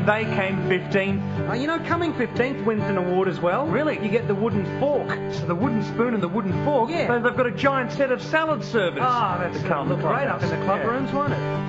they came 15th. You know, coming 15th wins an award as well. Really? You get the wooden fork. So the wooden spoon and the wooden fork. Yeah. They've got a giant set of salad servers. That's the Carlton look Club great up in the club Yeah. rooms, won't it?